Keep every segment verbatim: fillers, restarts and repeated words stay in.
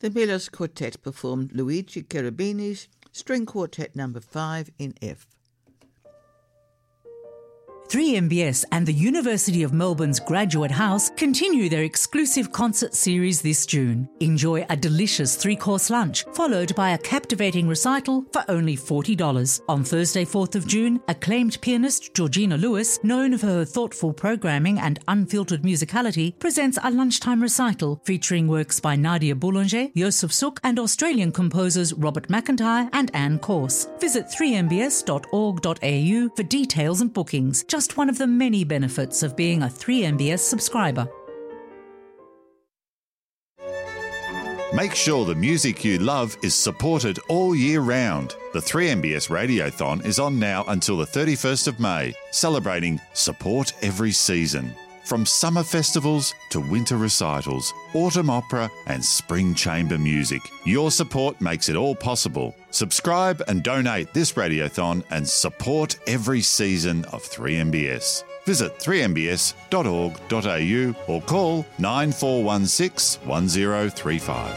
The Milos Quartet performed Luigi Cherubini's String Quartet number five in F. three M B S and the University of Melbourne's Graduate House continue their exclusive concert series this June. Enjoy a delicious three-course lunch, followed by a captivating recital for only forty dollars. On Thursday, fourth of June, acclaimed pianist Georgina Lewis, known for her thoughtful programming and unfiltered musicality, presents a lunchtime recital featuring works by Nadia Boulanger, Joseph Suk, and Australian composers Robert McIntyre and Anne Corse. Visit three m b s dot org dot a u for details and bookings. Just one of the many benefits of being a three M B S subscriber. Make sure the music you love is supported all year round. The three M B S Radiothon is on now until the thirty-first of May, celebrating Support Every Season. From summer festivals to winter recitals, autumn opera and spring chamber music, your support makes it all possible. Subscribe and donate this Radiothon and support every season of three M B S. Visit three m b s dot org dot a u or call nine four one six, one zero three five.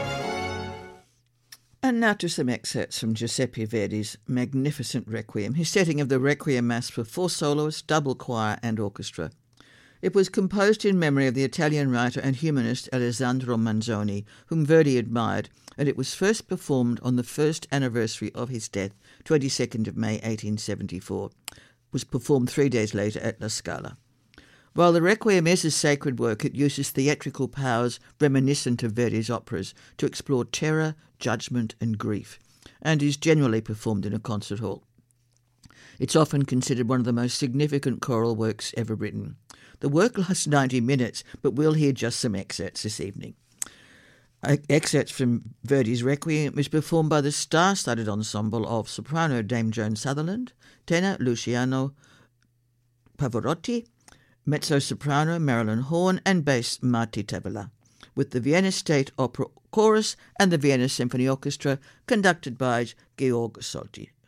And now to some excerpts from Giuseppe Verdi's magnificent Requiem, his setting of the Requiem Mass for four soloists, double choir and orchestra. It was composed in memory of the Italian writer and humanist Alessandro Manzoni, whom Verdi admired, and it was first performed on the first anniversary of his death, twenty-second of May eighteen seventy-four. It was performed three days later at La Scala. While the Requiem is a sacred work, it uses theatrical powers reminiscent of Verdi's operas to explore terror, judgment and grief, and is generally performed in a concert hall. It's often considered one of the most significant choral works ever written. The work lasts ninety minutes, but we'll hear just some excerpts this evening. Excerpts from Verdi's Requiem is performed by the star-studded ensemble of soprano Dame Joan Sutherland, tenor Luciano Pavarotti, mezzo-soprano Marilyn Horne, and bass Marti Tavola, with the Vienna State Opera Chorus and the Vienna Symphony Orchestra, conducted by Georg Solti.